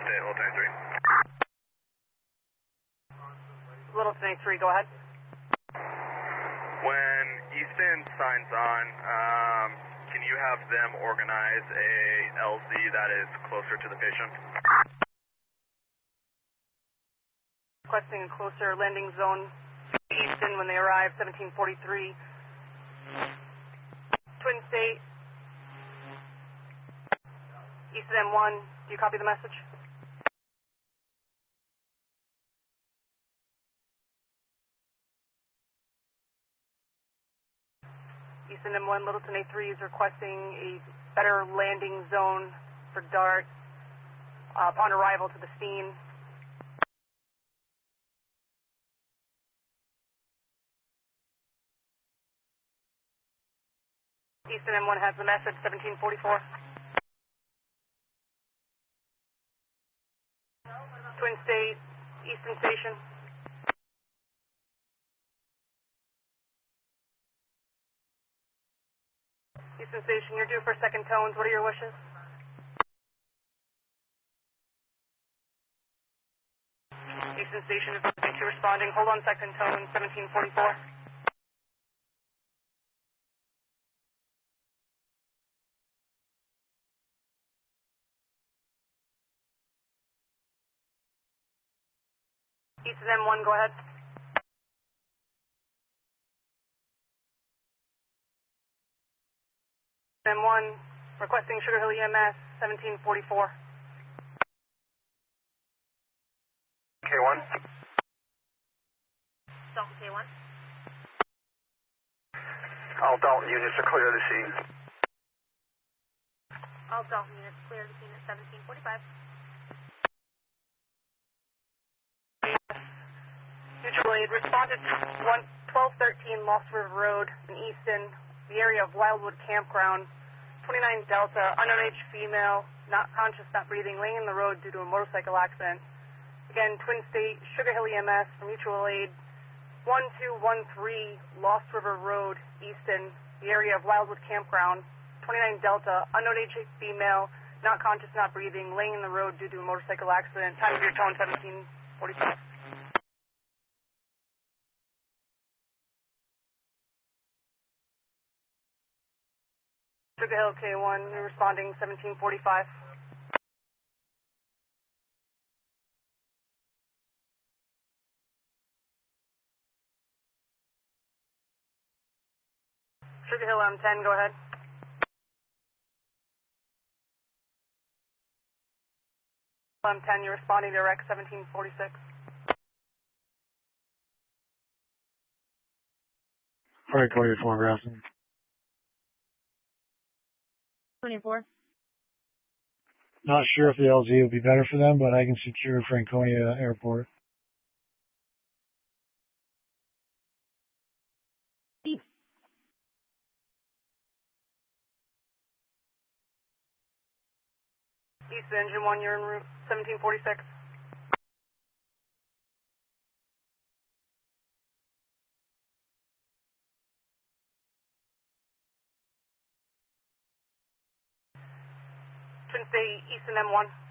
State, Lieutenant 3. Lieutenant 3, go ahead. When Easton signs on, can you have them organize a LZ that is closer to the patient? Requesting a closer landing zone. Easton when they arrive, 1743. Twin State. Easton M1, do you copy the message? Easton M1, Littleton A3 is requesting a better landing zone for DART upon arrival to the scene. Easton M1 has the message, 1744. Twin State, Easton Station. Easton Station, you're due for second tones. What are your wishes? Easton Station is responding. Hold on second tone, 1744. Easton M1, go ahead. M1, requesting Sugar Hill EMS, 1744. K1. Dalton K1. All Dalton units are clear to scene. All Dalton units clear to scene at 1745. Mutual aid responded to 1213 Lost River Road in Easton, the area of Wildwood Campground. 29 Delta, unknown age female, not conscious, not breathing, laying in the road due to a motorcycle accident. Again, Twin State, Sugar Hill EMS for mutual aid. 1213 Lost River Road, Easton, the area of Wildwood Campground. 29 Delta, unknown age female, not conscious, not breathing, laying in the road due to a motorcycle accident. Time of your tone, 1745. Sugar Hill K1, you're responding 1745. Sugar Hill M10, go ahead. M10, you're responding to Rex 1746. Franconia 4, Grafton. 24. Not sure if the LZ would be better for them, but I can secure Franconia Airport. East Engine 1, you're en route 1746. Twin State, Easton M1.